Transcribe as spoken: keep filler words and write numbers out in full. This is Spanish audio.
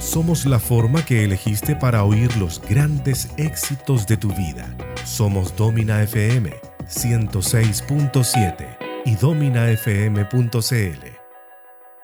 Somos la forma que elegiste para oír los grandes éxitos de tu vida. Somos Domina F M ciento seis punto siete y domina f m punto c l.